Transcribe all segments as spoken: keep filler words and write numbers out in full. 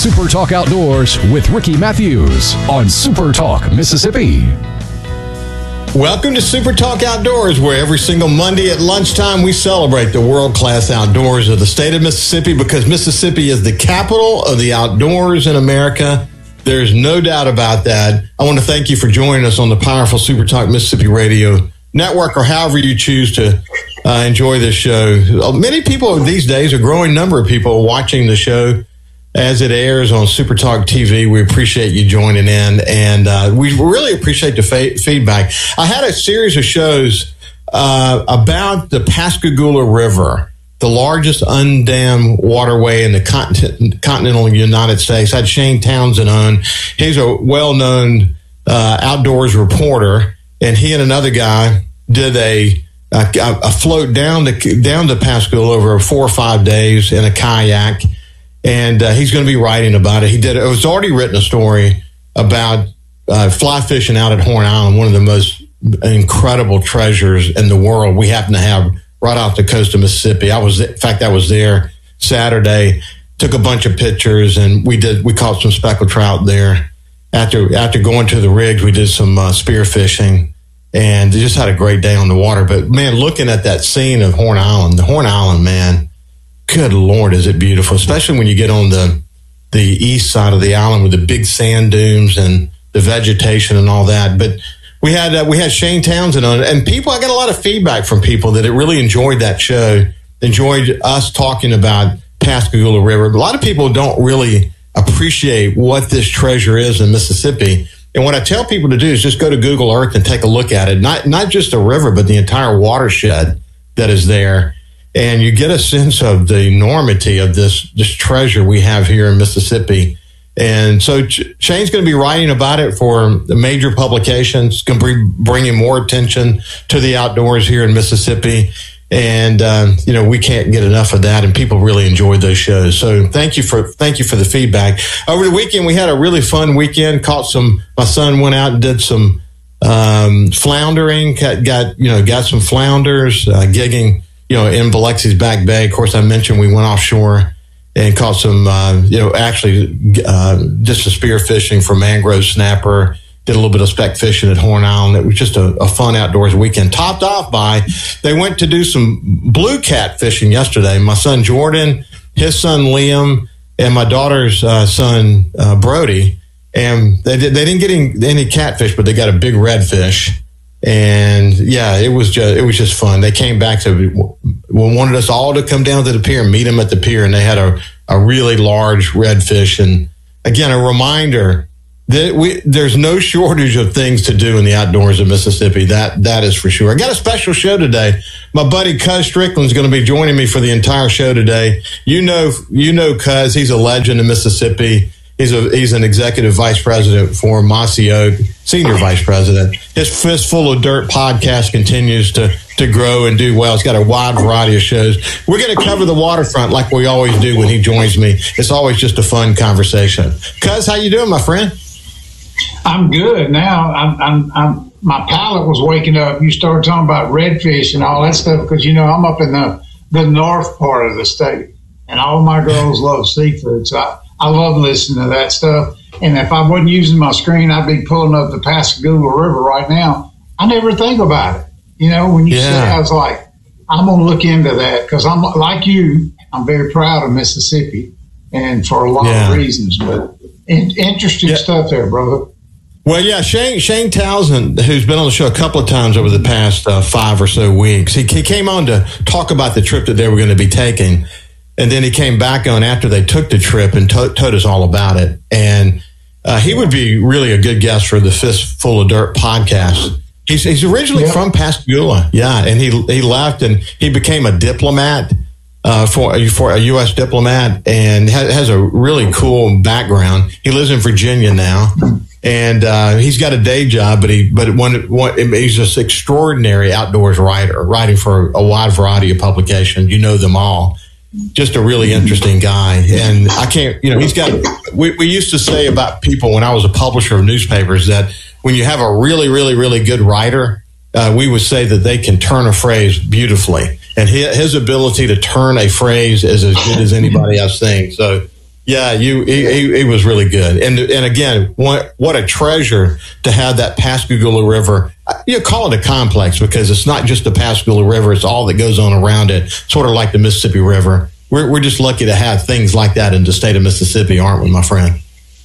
Super Talk Outdoors with Ricky Matthews on Super Talk Mississippi. Welcome to Super Talk Outdoors, where every single Monday at lunchtime we celebrate the world-class outdoors of the state of Mississippi, because Mississippi is the capital of the outdoors in America. There's no doubt about that. I want to thank you for joining us on the powerful Super Talk Mississippi Radio Network, or however you choose to uh, enjoy this show. Many people these days, a growing number of people, are watching the show as it airs on Super Talk T V. We appreciate you joining in, and uh, we really appreciate the fa- feedback. I had a series of shows uh, about the Pascagoula River, the largest undammed waterway in the continent, continental United States. I had Shane Townsend on. He's a well-known uh, outdoors reporter, and he and another guy did a a, a float down to down to Pascagoula over four or five days in a kayak. And uh, he's going to be writing about it. He did. It was already written a story about uh, fly fishing out at Horn Island, one of the most incredible treasures in the world we happen to have right off the coast of Mississippi. I was, in fact, I was there Saturday, took a bunch of pictures, and we did. We caught some speckled trout there. After after going to the rigs, we did some uh, spear fishing, and just had a great day on the water. But man, looking at that scene of Horn Island, the Horn Island, man. Good Lord, is it beautiful, especially when you get on the the east side of the island with the big sand dunes and the vegetation and all that. But we had uh, we had Shane Townsend on, and people, I got a lot of feedback from people that it really enjoyed that show, enjoyed us talking about Pascagoula River. A lot of people don't really appreciate what this treasure is in Mississippi. And what I tell people to do is just go to Google Earth and take a look at it, not not just the river, but the entire watershed that is there. And you get a sense of the enormity of this, this treasure we have here in Mississippi. And so Ch- Shane's going to be writing about it for the major publications, going to be bringing more attention to the outdoors here in Mississippi. And, um, you know, we can't get enough of that, and people really enjoyed those shows. So thank you for, thank you for the feedback. Over the weekend, we had a really fun weekend, caught some, my son went out and did some, um, floundering, got, got, you know, got some flounders, uh, gigging, you know, in Biloxi's Back Bay. Of course, I mentioned we went offshore and caught some, uh, you know, actually uh, just a spear fishing for mangrove snapper, did a little bit of speck fishing at Horn Island. It was just a, a fun outdoors weekend, topped off by, they went to do some blue cat fishing yesterday. My son Jordan, his son Liam, and my daughter's uh, son uh, Brody. And they, did, they didn't get any, any catfish, but they got a big redfish. And yeah, it was just, it was just fun. They came back to, wanted us all to come down to the pier and meet them at the pier. And they had a, a really large redfish. And again, a reminder that we, there's no shortage of things to do in the outdoors of Mississippi. That, that is for sure. I got a special show today. My buddy Cuz Strickland is going to be joining me for the entire show today. You know, you know, Cuz, he's a legend in Mississippi. He's a he's an executive vice president for Mossy Oak, senior vice president. His Fistful of Dirt podcast continues to to grow and do well. He's got a wide variety of shows. We're going to cover the waterfront like we always do when he joins me. It's always just a fun conversation. Cuz, how you doing, my friend? I'm good now. I'm, I'm, I'm my palate was waking up. You started talking about redfish and all that stuff because you know I'm up in the the north part of the state, and all my girls love seafood. So I, I love listening to that stuff. And if I wasn't using my screen, I'd be pulling up the Pascagoula River right now. I never think about it. You know, when you yeah. said, I was like, I'm going to look into that because I'm like you, I'm very proud of Mississippi and for a lot yeah. of reasons. But in, interesting yeah. stuff there, brother. Well, yeah, Shane Shane Townsend, who's been on the show a couple of times over the past uh, five or so weeks, he, he came on to talk about the trip that they were going to be taking. And then he came back on after they took the trip and to- told us all about it. And uh, he would be really a good guest for the Fistful of Dirt podcast. He's, he's originally yeah. from Pascagoula. Yeah. And he he left and he became a diplomat, uh, for, for a U S diplomat, and ha- has a really cool background. He lives in Virginia now. And uh, he's got a day job, but he but one, one he's just extraordinary outdoors writer, writing for a wide variety of publications. You know them all. Just a really interesting guy. And I can't, you know, he's got, we, we used to say about people when I was a publisher of newspapers that when you have a really, really, really good writer, uh, we would say that they can turn a phrase beautifully. And his, his ability to turn a phrase is as good as anybody else thinks. So, Yeah, you he, he, he was really good, and and again, what what a treasure to have that Pascagoula River. You call it a complex because it's not just the Pascagoula River; it's all that goes on around it. Sort of like the Mississippi River. We're we're just lucky to have things like that in the state of Mississippi, aren't we, my friend?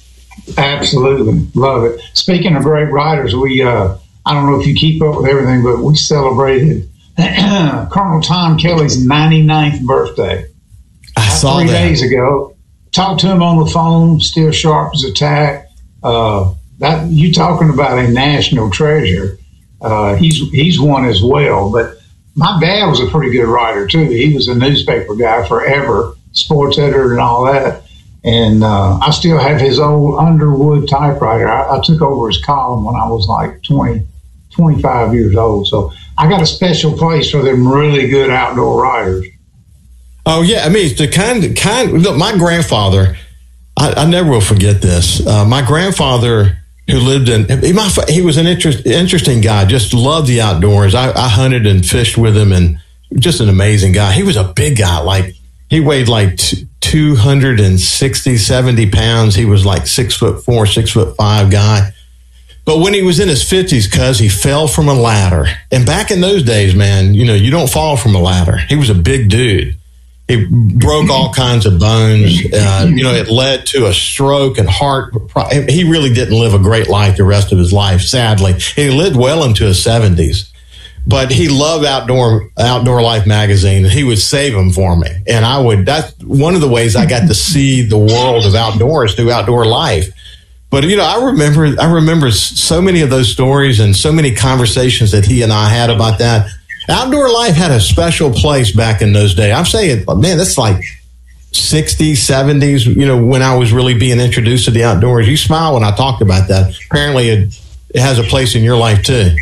Absolutely, love it. Speaking of great writers, we uh, I don't know if you keep up with everything, but we celebrated Colonel Tom Kelly's ninety-ninth birthday. I saw three that. days ago. Talked to him on the phone, still sharp as a tack. Uh, that you talking about a national treasure. Uh, he's he's one as well. But my dad was a pretty good writer too. He was a newspaper guy forever, sports editor and all that. And uh, I still have his old Underwood typewriter. I, I took over his column when I was like twenty, twenty-five years old. So I got a special place for them really good outdoor writers. Oh yeah, I mean it's the kind kind. Look, my grandfather, I, I never will forget this. Uh, my grandfather, who lived in, he, my, he was an interest, interesting guy. Just loved the outdoors. I, I hunted and fished with him, and just an amazing guy. He was a big guy. Like he weighed like t- two hundred sixty, seventy pounds. He was like six foot four, six foot five guy. But when he was in his fifties, cuz he fell from a ladder. And back in those days, man, you know, you don't fall from a ladder. He was a big dude. He broke all kinds of bones. Uh, you know, it led to a stroke and heart. He really didn't live a great life the rest of his life, sadly. He lived well into his seventies. But he loved Outdoor Outdoor Life magazine, and he would save them for me. And I would, that's one of the ways I got to see the world of outdoors through Outdoor Life. But, you know, I remember, I remember so many of those stories and so many conversations that he and I had about that. Outdoor Life had a special place back in those days. I'm saying, man, that's like sixties, seventies, you know, when I was really being introduced to the outdoors. You smile when I talked about that. Apparently it, it has a place in your life too.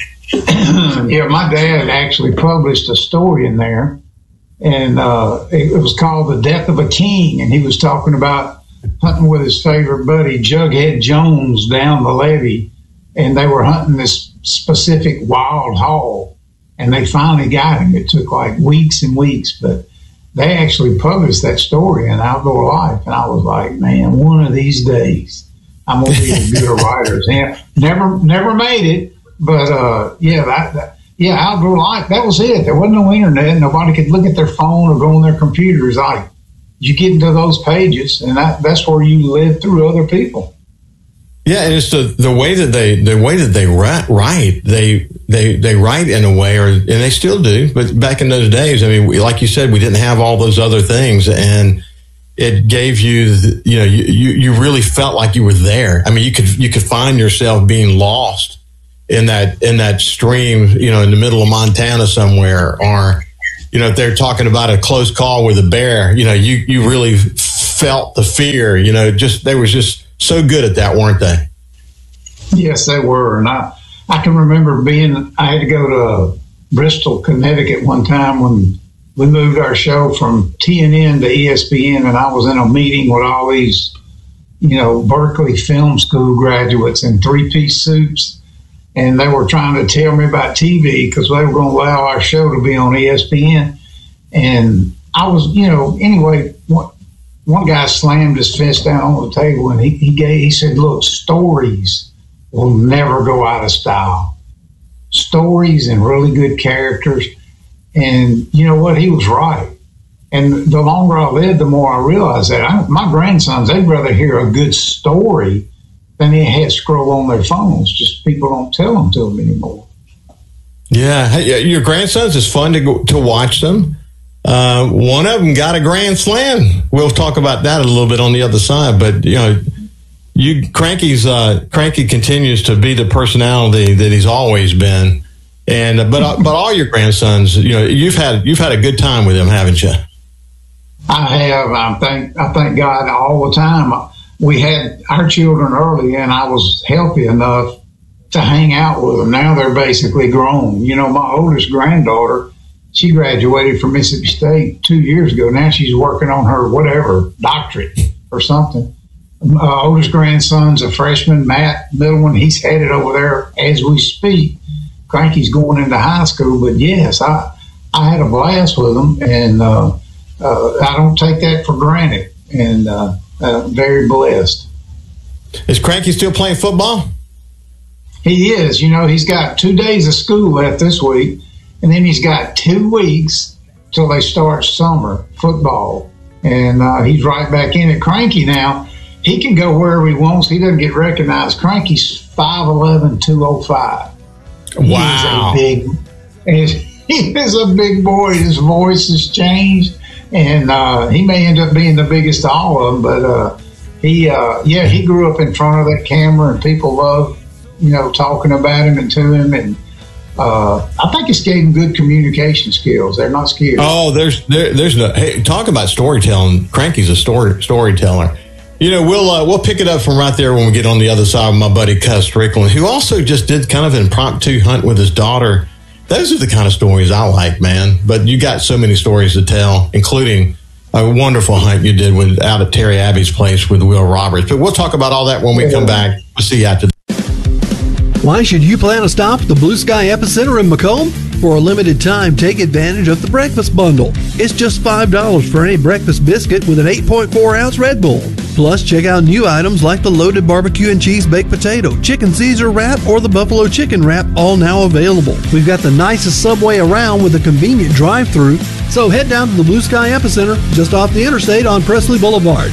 Yeah, my dad actually published a story in there, and uh, it, it was called The Death of a King, and he was talking about hunting with his favorite buddy, Jughead Jones, down the levee, and they were hunting this specific wild hog. And they finally got him. It took like weeks and weeks, but they actually published that story in Outdoor Life. And I was like, man, one of these days I'm going to be as good a writer as him. Never, never made it, but uh, yeah, that, that, yeah, Outdoor Life, that was it. There wasn't no internet. Nobody could look at their phone or go on their computers. Like, you get into those pages, and that, that's where you live through other people. Yeah, and it's the, the way that they the way that they write. They they they write in a way, or and they still do. But back in those days, I mean, we, like you said, we didn't have all those other things, and it gave you, the, you know, you, you you really felt like you were there. I mean, you could you could find yourself being lost in that in that stream, you know, in the middle of Montana somewhere, or you know, if they're talking about a close call with a bear, you know, you you really felt the fear. You know, just they was just so good at that, weren't they? Yes, they were. And I, I can remember being, I had to go to Bristol, Connecticut one time when we moved our show from T N N to E S P N, and I was in a meeting with all these, you know, Berkeley Film School graduates in three-piece suits, and they were trying to tell me about T V because they were going to allow our show to be on E S P N. And I was, you know, anyway, one, one guy slammed his fist down on the table, and he, he gave, he said, look, stories will never go out of style. Stories and really good characters. And you know what? He was right. And the longer I lived, the more I realized that. I, my grandsons, they'd rather hear a good story than they had scroll on their phones. Just people don't tell them to them anymore. Yeah. Hey, your grandsons, it's fun to go, to watch them. Uh, one of them got a grand slam. We'll talk about that a little bit on the other side. But, you know, you Cranky's, uh, Cranky continues to be the personality that he's always been. And, uh, but, uh, but all your grandsons, you know, you've had, you've had a good time with them, haven't you? I have. I thank, I thank God all the time. We had our children early, and I was healthy enough to hang out with them. Now they're basically grown. You know, my oldest granddaughter, she graduated from Mississippi State two years ago. Now she's working on her whatever, doctorate or something. Uh, oldest grandson's a freshman, Matt, middle one, he's headed over there as we speak. Cranky's going into high school. But yes, I, I had a blast with them, and uh, uh, I don't take that for granted. And uh, uh, very blessed. Is Cranky still playing football? He is. You know, he's got two days of school left this week, and then he's got two weeks till they start summer football. And uh, he's right back in it. Cranky now, he can go wherever he wants. He doesn't get recognized. Cranky's five eleven, two oh five. Wow. He is a big, he is a big boy. His voice has changed, and uh, he may end up being the biggest of all of them. But uh, he, uh, yeah, he grew up in front of that camera, and people love, you know, talking about him and to him. And uh, I think it's gave him good communication skills. They're not scared. Oh, there's there, there's no. Hey, talk about storytelling. Cranky's a story storyteller. You know, we'll uh, we'll pick it up from right there when we get on the other side with my buddy Cuz Strickland, who also just did kind of an impromptu hunt with his daughter. Those are the kind of stories I like, man. But you got so many stories to tell, including a wonderful hunt you did with out at Terry Abbey's place with Will Roberts. But we'll talk about all that when we come back. We'll see you after that. Why should you plan a stop at the Blue Sky Epicenter in Macomb? For a limited time, take advantage of the breakfast bundle. It's just five dollars for any breakfast biscuit with an eight point four ounce Red Bull. Plus, check out new items like the loaded barbecue and cheese baked potato, chicken Caesar wrap, or the buffalo chicken wrap, all now available. We've got the nicest Subway around with a convenient drive-thru. So head down to the Blue Sky Epicenter just off the interstate on Presley Boulevard.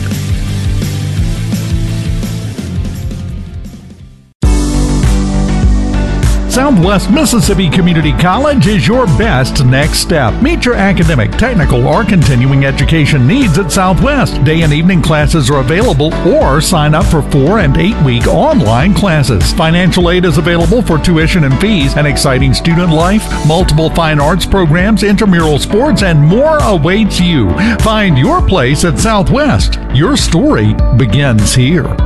Southwest Mississippi Community College is your best next step. Meet your academic, technical, or continuing education needs at Southwest. Day and evening classes are available, or sign up for four and eight week online classes. Financial aid is available for tuition and fees, an exciting student life, multiple fine arts programs, intramural sports, and more awaits you. Find your place at Southwest. Your story begins here.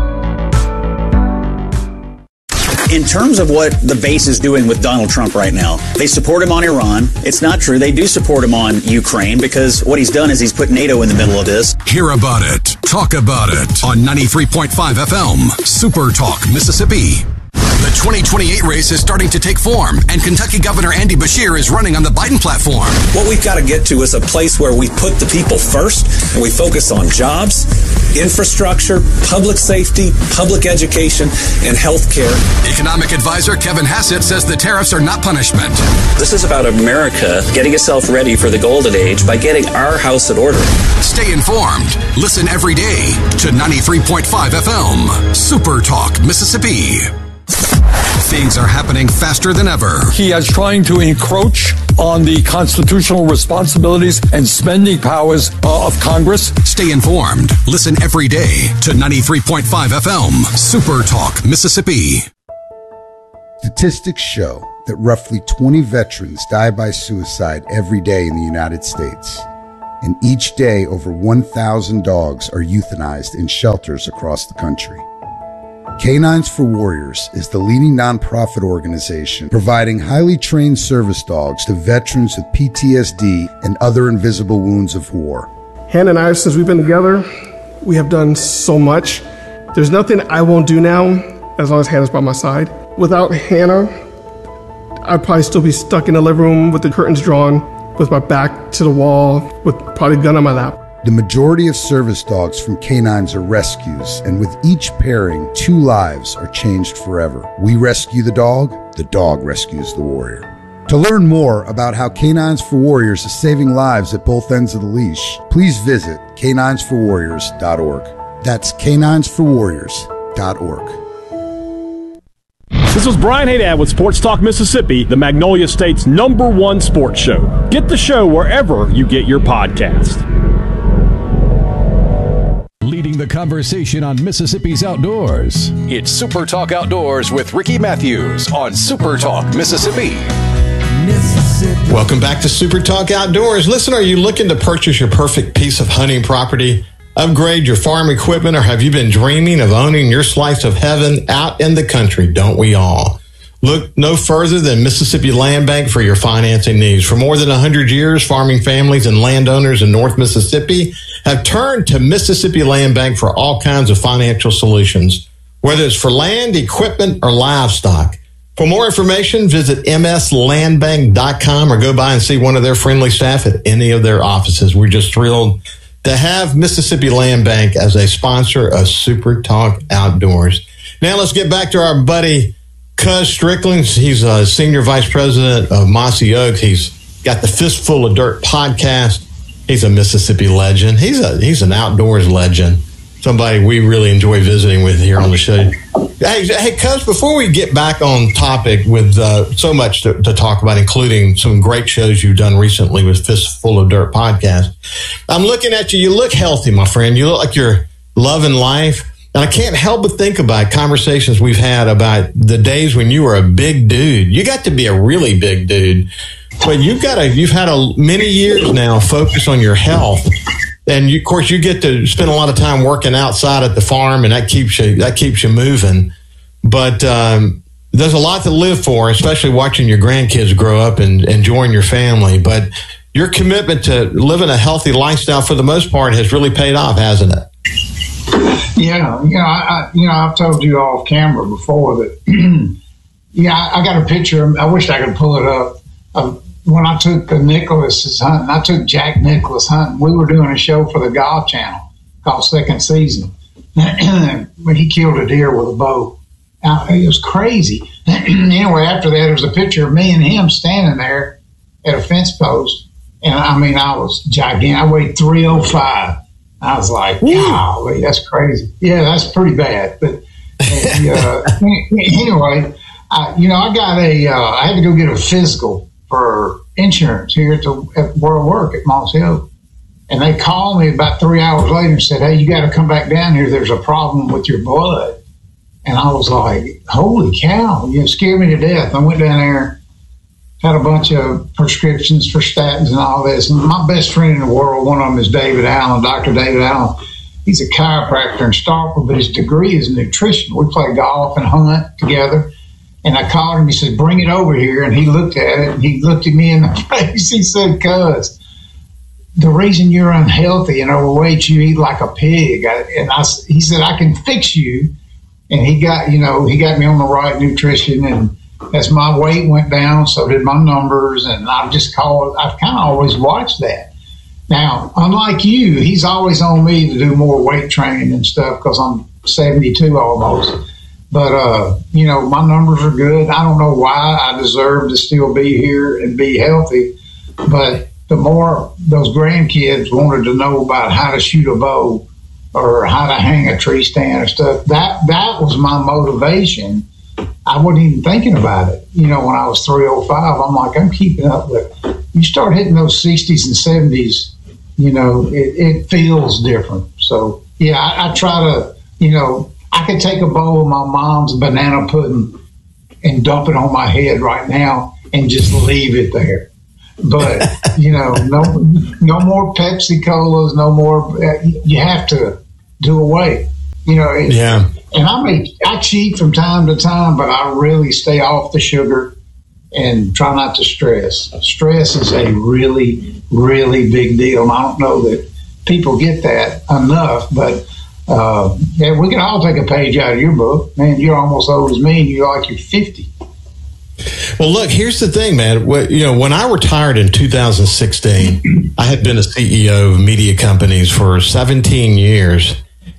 In terms of what the base is doing with Donald Trump right now, they support him on Iran. It's not true. They do support him on Ukraine because what he's done is he's put NATO in the middle of this. Hear about it. Talk about it on ninety-three point five F M, Super Talk, Mississippi. The twenty twenty-eight race is starting to take form, and Kentucky Governor Andy Beshear is running on the Biden platform. What we've got to get to is a place where we put the people first, and we focus on jobs, infrastructure, public safety, public education, and health care. Economic advisor Kevin Hassett says the tariffs are not punishment. This is about America getting itself ready for the golden age by getting our house in order. Stay informed. Listen every day to ninety-three point five F M, Super Talk, Mississippi. Things are happening faster than ever. He is trying to encroach on the constitutional responsibilities and spending powers uh, of Congress. Stay informed. Listen every day to ninety-three point five F M, Super Talk, Mississippi. Statistics show that roughly twenty veterans die by suicide every day in the United States. And each day, over one thousand dogs are euthanized in shelters across the country. Canines for Warriors is the leading nonprofit organization providing highly trained service dogs to veterans with P T S D and other invisible wounds of war. Hannah and I, since we've been together, we have done so much. There's nothing I won't do now as long as Hannah's by my side. Without Hannah, I'd probably still be stuck in the living room with the curtains drawn, with my back to the wall, with probably a gun on my lap. The majority of service dogs from canines are rescues, and with each pairing, two lives are changed forever. We rescue the dog, the dog rescues the warrior. To learn more about how Canines for Warriors is saving lives at both ends of the leash, please visit canines for warriors dot org. That's canines for warriors dot org. This is Brian Haydad with Sports Talk Mississippi, the Magnolia State's number one sports show. Get the show wherever you get your podcast. Leading the conversation on Mississippi's outdoors. It's Super Talk Outdoors with Ricky Matthews on Super Talk Mississippi. Mississippi. Welcome back to Super Talk Outdoors. Listen, are you looking to purchase your perfect piece of hunting property, upgrade your farm equipment, or have you been dreaming of owning your slice of heaven out in the country? Don't we all? Look no further than Mississippi Land Bank for your financing needs. For more than one hundred years, farming families and landowners in North Mississippi have turned to Mississippi Land Bank for all kinds of financial solutions, whether it's for land, equipment, or livestock. For more information, visit m s land bank dot com or go by and see one of their friendly staff at any of their offices. We're just thrilled to have Mississippi Land Bank as a sponsor of Super Talk Outdoors. Now let's get back to our buddy Cuz Strickland. He's a senior vice president of Mossy Oak. He's got the Fistful of Dirt podcast. He's a Mississippi legend. He's a he's an outdoors legend. Somebody we really enjoy visiting with here on the show. Hey, hey, Cuz, before we get back on topic with uh, so much to, to talk about, including some great shows you've done recently with Fistful of Dirt podcast, I'm looking at you. You look healthy, my friend. You look like you're loving life. And I can't help but think about conversations we've had about the days when you were a big dude. You got to be a really big dude. But you've got a, you've had a many years now focus on your health. And you, of course, you get to spend a lot of time working outside at the farm, and that keeps you that keeps you moving. But um, there's a lot to live for, especially watching your grandkids grow up and enjoying your family. But your commitment to living a healthy lifestyle, for the most part, has really paid off, hasn't it? Yeah, you know, I, I you know, I've told you off camera before that. yeah, I, I got a picture. I wish I could pull it up. Of, when I took Nicholas hunting, I took Jack Nicholas hunting. We were doing a show for the Golf Channel called Second Season. When he killed a deer with a bow. Now, it was crazy. Anyway, after that, there was a picture of me and him standing there at a fence post. And I mean, I was gigantic. I weighed three oh five. I was like, golly, that's crazy. Yeah, that's pretty bad. But uh, anyway, I, you know, I got a, uh, I had to go get a physical for insurance here at, the, at where I work at Mossy Oak. And they called me about three hours later and said, hey, you got to come back down here. There's a problem with your blood. And I was like, holy cow, you scared me to death. I went down there, had a bunch of prescriptions for statins and all this. And my best friend in the world, one of them is David Allen, Doctor David Allen. He's a chiropractor in Starkville, but his degree is nutrition. We play golf and hunt together. And I called him. He said, bring it over here. And he looked at it, and he looked at me in the face. He said, Cuz, the reason you're unhealthy and overweight, you eat like a pig. I, and I, he said, I can fix you. And he got, you know, he got me on the right nutrition. And as my weight went down, so did my numbers. And I've just called, I've kind of always watched that. Now, unlike you, he's always on me to do more weight training and stuff because I'm seventy-two almost. But, uh, you know, my numbers are good. I don't know why I deserve to still be here and be healthy. But the more those grandkids wanted to know about how to shoot a bow or how to hang a tree stand or stuff, that, that was my motivation. I wasn't even thinking about it. You know, when I was three oh five, I'm like, I'm keeping up. But you start hitting those sixties and seventies, you know, it, it feels different. So, yeah, I, I try to, you know, I could take a bowl of my mom's banana pudding and dump it on my head right now and just leave it there. But, you know, no no more Pepsi Colas, no more. Uh, you have to do away. You know, it, yeah. And I may, I cheat from time to time, but I really stay off the sugar and try not to stress. Stress is a really, really big deal. And I don't know that people get that enough, but Uh, yeah, we can all take a page out of your book. Man, you're almost old as me, and you're like you're fifty. Well, look, here's the thing, man. What, you know, when I retired in two thousand sixteen, I had been a C E O of media companies for seventeen years.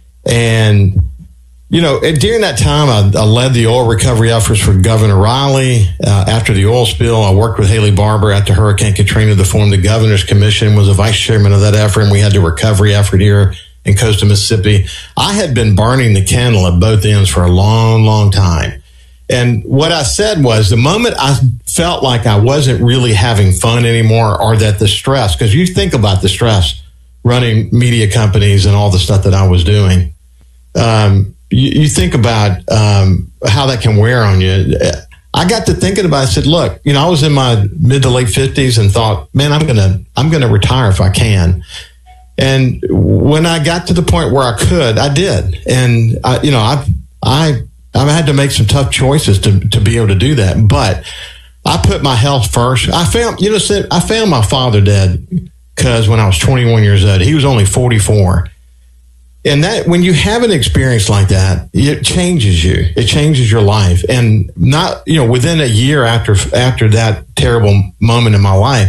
And, you know, during that time, I, I led the oil recovery efforts for Governor Riley. Uh, after the oil spill, I worked with Haley Barbour after Hurricane Katrina to form the Governor's Commission, was a vice chairman of that effort, and we had the recovery effort here in coastal Mississippi. I had been burning the candle at both ends for a long, long time. And what I said was the moment I felt like I wasn't really having fun anymore, or that the stress, because you think about the stress running media companies and all the stuff that I was doing, um, you, you think about um, how that can wear on you. I got to thinking about it. I said, look, you know, I was in my mid to late fifties and thought, man, I'm going to, I'm going to retire if I can. And when I got to the point where I could, I did. And, I, you know, I I I had to make some tough choices to, to be able to do that. But I put my health first. I found, you know, I found my father dead because when I was twenty-one years old, he was only forty-four. And that, when you have an experience like that, it changes you. It changes your life. And not, you know, within a year after after that terrible moment in my life,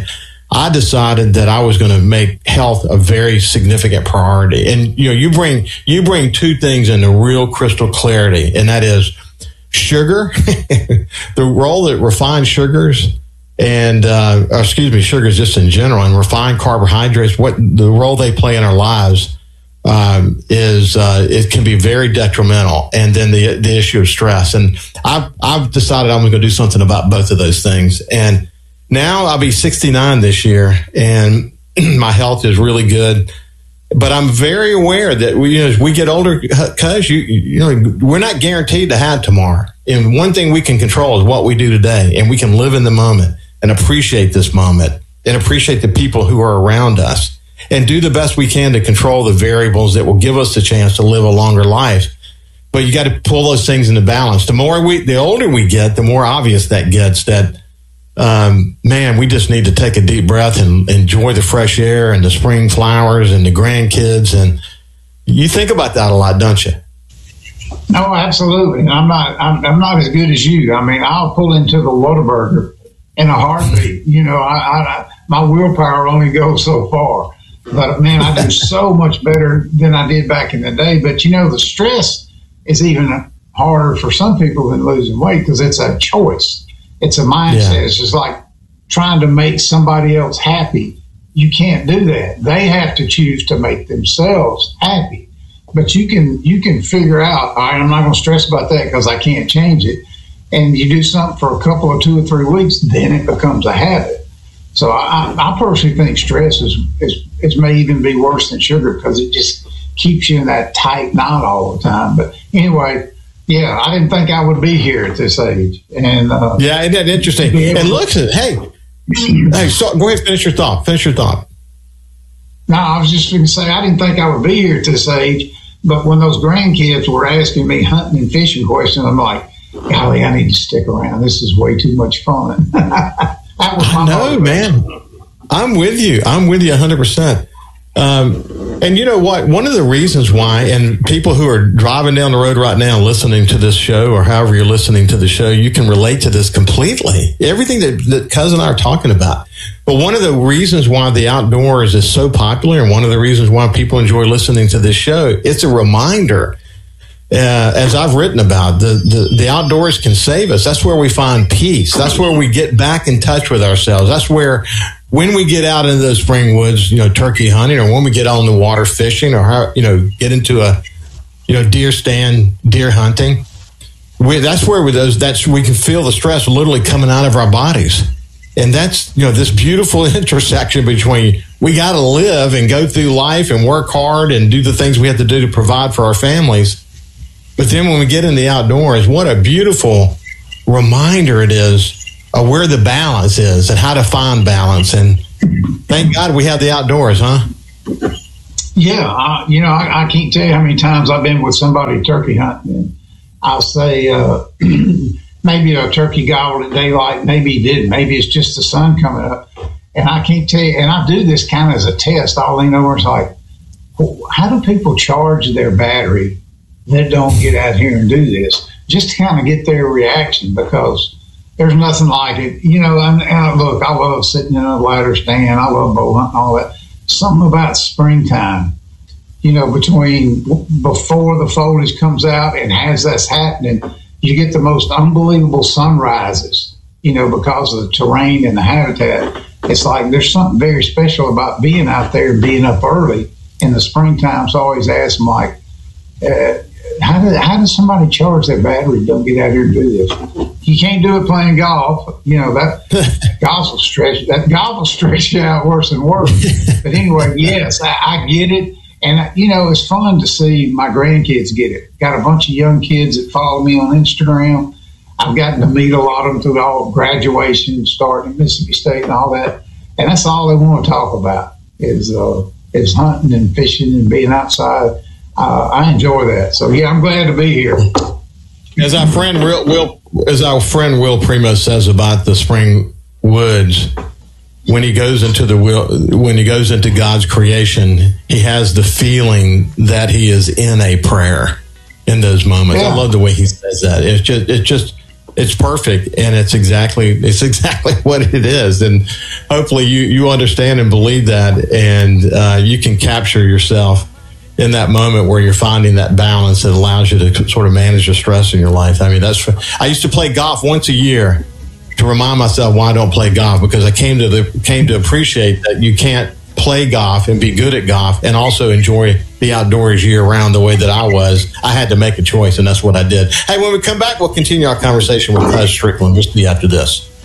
I decided that I was going to make health a very significant priority. And, you know, you bring, you bring two things into real crystal clarity, and that is sugar, the role that refined sugars and, uh, excuse me, sugars just in general, and refined carbohydrates, what the role they play in our lives, um, is, uh, it can be very detrimental. And then the, the issue of stress. And I've, I've decided I'm going to do something about both of those things. And now I'll be sixty-nine this year, and my health is really good. But I'm very aware that we, you know, as we get older, cuz you, you know, we're not guaranteed to have tomorrow. And one thing we can control is what we do today, and we can live in the moment and appreciate this moment and appreciate the people who are around us and do the best we can to control the variables that will give us the chance to live a longer life. But you got to pull those things into balance. The more we, the older we get, the more obvious that gets that, um, man, we just need to take a deep breath and enjoy the fresh air and the spring flowers and the grandkids. And you think about that a lot, don't you? No, absolutely. I'm not, I'm, I'm not as good as you. I mean, I'll pull into the Whataburger in a heartbeat. You know, I, I, my willpower only goes so far. But man, I do so much better than I did back in the day. But you know, the stress is even harder for some people than losing weight because it's a choice. It's a mindset. Yeah. It's just like trying to make somebody else happy. You can't do that. They have to choose to make themselves happy. But you can you can figure out, all right, I'm not going to stress about that because I can't change it. And you do something for a couple or two or three weeks, then it becomes a habit. So I, I personally think stress is, is, is may even be worse than sugar because it just keeps you in that tight knot all the time. But anyway, yeah, I didn't think I would be here at this age. And uh, yeah, isn't that interesting? And listen, hey, hey, so, go ahead, finish your thought. Finish your thought. No, I was just going to say I didn't think I would be here at this age. But when those grandkids were asking me hunting and fishing questions, I'm like, golly, I need to stick around. This is way too much fun. That was my I know, man. I'm with you. I'm with you one hundred percent. Um, and you know what? One of the reasons why, and people who are driving down the road right now listening to this show, or however you're listening to the show, you can relate to this completely. Everything that, that Cuz and I are talking about. But one of the reasons why the outdoors is so popular, and one of the reasons why people enjoy listening to this show, it's a reminder. Uh, as I've written about, the, the, the outdoors can save us. That's where we find peace. That's where we get back in touch with ourselves. That's where, when we get out into the spring woods, you know, turkey hunting, or when we get on the water fishing, or how, you know, get into a, you know, deer stand, deer hunting, we, that's where we those that's we can feel the stress literally coming out of our bodies. And that's, you know, this beautiful intersection between we got to live and go through life and work hard and do the things we have to do to provide for our families. But then when we get in the outdoors, what a beautiful reminder it is of where the balance is and how to find balance. And thank God we have the outdoors, huh? Yeah. I, you know, I, I can't tell you how many times I've been with somebody turkey hunting. And I'll say, uh, maybe a turkey gobbled at daylight. Maybe he didn't. Maybe it's just the sun coming up. And I can't tell you, and I do this kind of as a test. I'll lean over and it's like, how do people charge their battery that don't get out here and do this, just to kind of get their reaction, because there's nothing like it. You know, and, and look, I love sitting in a ladder stand. I love bow hunting, all that. Something about springtime, you know, between before the foliage comes out and as that's happening, you get the most unbelievable sunrises, you know, because of the terrain and the habitat. It's like there's something very special about being out there and being up early in the springtime. So I always ask them, like, uh, How does how does somebody charge their battery? Don't get out here and do this. You can't do it playing golf. You know that golf will stretch that golf will stretch you out worse and worse. But anyway, yes, I, I get it, and you know it's fun to see my grandkids get it. Got a bunch of young kids that follow me on Instagram. I've gotten to meet a lot of them through the whole graduation, starting at Mississippi State and all that, and that's all they want to talk about is uh, is hunting and fishing and being outside. Uh, I enjoy that. So yeah, I'm glad to be here. As our friend Will, Will as our friend Will Primo says about the spring woods, when he goes into the will, when he goes into God's creation, he has the feeling that he is in a prayer in those moments. Yeah. I love the way he says that. It's just, it's just, it's perfect, and it's exactly it's exactly what it is. And hopefully you, you understand and believe that, and uh, you can capture yourself in that moment where you're finding that balance that allows you to sort of manage the stress in your life. I mean, that's I used to play golf once a year to remind myself why I don't play golf, because I came to the came to appreciate that you can't play golf and be good at golf and also enjoy the outdoors year round the way that I was. I had to make a choice, and that's what I did. Hey, when we come back, we'll continue our conversation with Buzz Strickland. We'll see you after this.